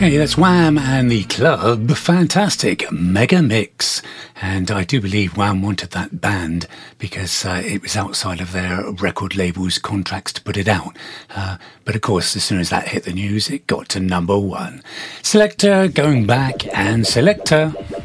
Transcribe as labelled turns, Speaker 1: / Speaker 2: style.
Speaker 1: Okay, that's Wham and the Club. Fantastic mega mix. And I do believe Wham wanted that banned because it was outside of their record label's contracts to put it out. But of course, as soon as that hit the news, it got to number one. Selector going back and Selector.